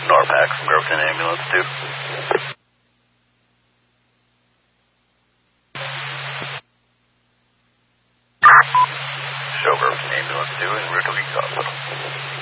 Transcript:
Norpac from Groveton Ambulance 2. Show Groveton Ambulance 2 en route to East Hospital.